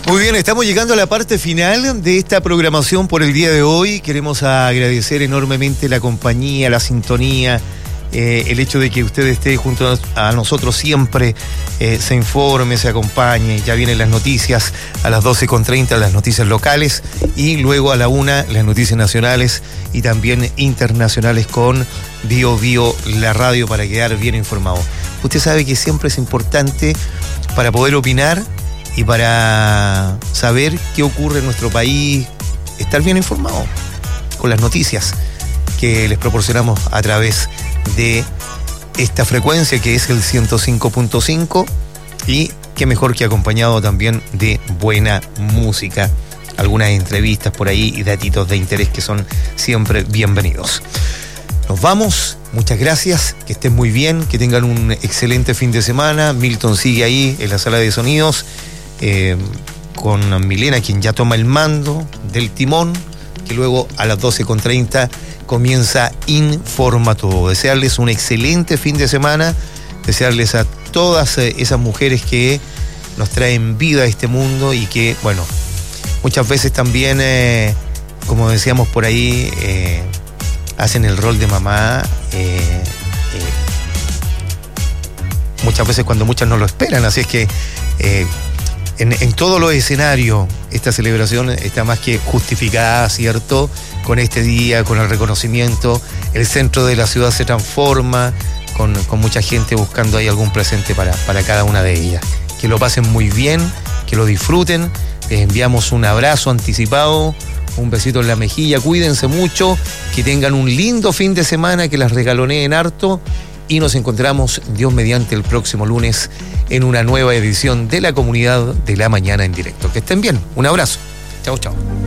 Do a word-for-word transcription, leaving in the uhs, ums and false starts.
Muy bien, estamos llegando a la parte final de esta programación por el día de hoy. Queremos agradecer enormemente la compañía, la sintonía, eh, el hecho de que usted esté junto a nosotros siempre, eh, se informe, se acompañe. Ya vienen las noticias a las doce con treinta, las noticias locales, y luego a la una las noticias nacionales y también internacionales con Bio Bio, la radio, para quedar bien informado. Usted sabe que siempre es importante para poder opinar y para saber qué ocurre en nuestro país, estar bien informado con las noticias que les proporcionamos a través de esta frecuencia que es el ciento cinco punto cinco, y qué mejor que acompañado también de buena música, algunas entrevistas por ahí y datitos de interés que son siempre bienvenidos. Nos vamos, muchas gracias, que estén muy bien, que tengan un excelente fin de semana. Milton sigue ahí en la sala de sonidos, eh, con Milena, quien ya toma el mando del timón, que luego a las doce con treinta comienza Informa Todo. Desearles un excelente fin de semana, desearles a todas esas mujeres que nos traen vida a este mundo y que, bueno, muchas veces también, eh, como decíamos por ahí, eh, hacen el rol de mamá, eh, eh, muchas veces cuando muchas no lo esperan. Así es que eh, en, en todos los escenarios esta celebración está más que justificada, ¿cierto? Con este día, con el reconocimiento, el centro de la ciudad se transforma, con, con mucha gente buscando ahí algún presente para, para cada una de ellas. Que lo pasen muy bien, que lo disfruten. Les enviamos un abrazo anticipado, un besito en la mejilla, cuídense mucho, que tengan un lindo fin de semana, que las regaloneen harto, y nos encontramos, Dios mediante, el próximo lunes en una nueva edición de La Comunidad de la Mañana en Directo. Que estén bien, un abrazo. Chau, chau.